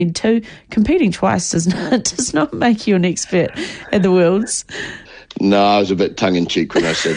Competing twice does not make you an expert at the Worlds. No, I was a bit tongue-in-cheek when I said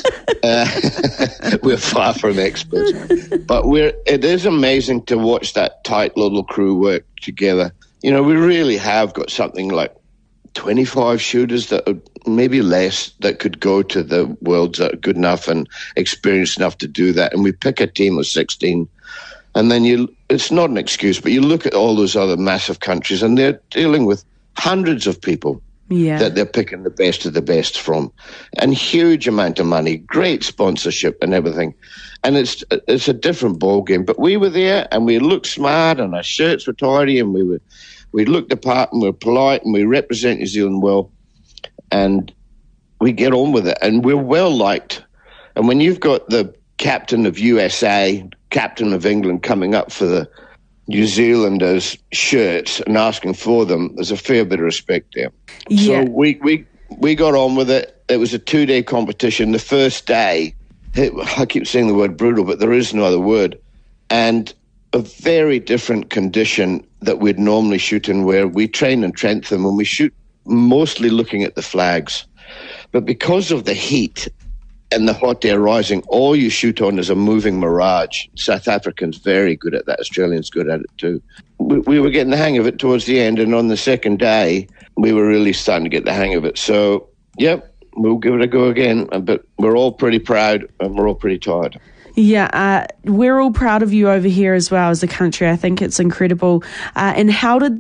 that. We're far from experts. But it is amazing to watch that tight little crew work together. We really have got something like 25 shooters that are maybe less that could go to the Worlds that are good enough and experienced enough to do that. And we pick a team of 16. And then it's not an excuse, but you look at all those other massive countries and they're dealing with hundreds of people. Yeah. That they're picking the best of the best from, and huge amount of money, great sponsorship and everything, and it's a different ball game. But we were there, and we looked smart, and our shirts were tidy, and we looked the part, and we were polite, and we represent New Zealand well, and we get on with it, and we're well liked. And when you've got the captain of USA, captain of England coming up for the New Zealanders' shirts and asking for them, there's a fair bit of respect there. Yeah. So we got on with it. It was a 2-day competition. The first day, I keep saying the word brutal, but there is no other word, and a very different condition that we'd normally shoot in, where we train in Trentham and we shoot mostly looking at the flags. But because of the heat and the hot air rising, all you shoot on is a moving mirage. South Africans very good at that. Australians good at it too. We were getting the hang of it towards the end, and on the second day, we were really starting to get the hang of it. So, yep, we'll give it a go again. But we're all pretty proud and we're all pretty tired. Yeah, we're all proud of you over here as well as a country. I think it's incredible. And how did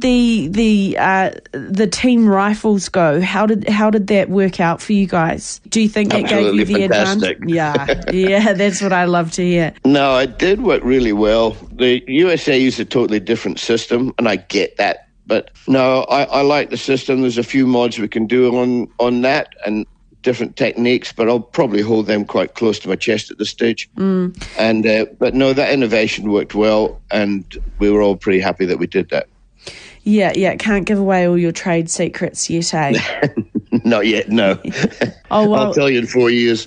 the team rifles go? How did that work out for you guys? Do you think it gave you the fantastic. advantage? Yeah, that's what I love to hear. No, it did work really well. The USA used a totally different system, and I get that. But no, I like the system. There's a few mods we can do on that, and different techniques, but I'll probably hold them quite close to my chest at this stage. And but no, that innovation worked well, and we were all pretty happy that we did that. Yeah, can't give away all your trade secrets yet, eh? Not yet, no. Oh, well, I'll tell you in 4 years.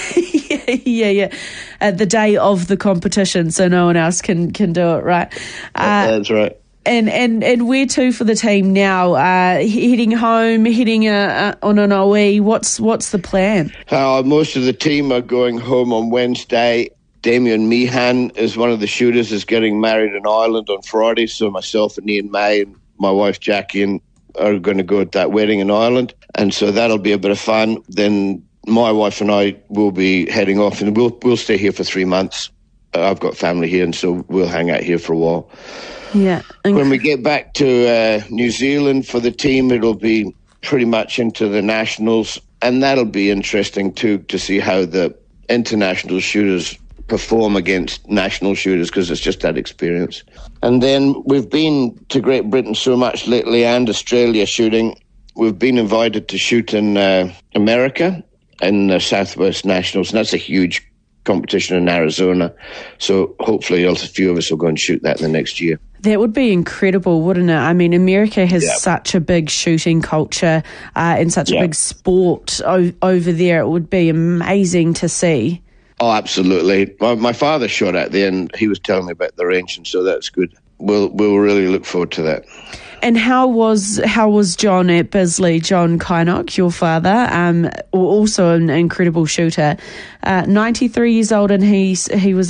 Yeah. The day of the competition, so no one else can do it, right? That's right. And where to for the team now? Heading home, heading on an OE. What's the plan? Most of the team are going home on Wednesday. Damien Meehan is one of the shooters, is getting married in Ireland on Friday. So myself and Ian May and my wife Jackie are going to go at that wedding in Ireland. And so that'll be a bit of fun. Then my wife and I will be heading off, and we'll stay here for 3 months. I've got family here, and so we'll hang out here for a while. Yeah. When we get back to New Zealand for the team, it'll be pretty much into the nationals, and that'll be interesting too, to see how the international shooters perform against national shooters, because it's just that experience. And then we've been to Great Britain so much lately, and Australia shooting. We've been invited to shoot in America in the Southwest Nationals, and that's a huge competition in Arizona. So hopefully a few of us will go and shoot that in the next year. That would be incredible, wouldn't it? I mean, America has such a big shooting culture and such a big sport over there. It would be amazing to see. Oh, absolutely. My father shot out there, and he was telling me about the range, and so that's good. We'll really look forward to that. And how was John at Bisley, John Kynock, your father, also an incredible shooter, 93 years old, and he was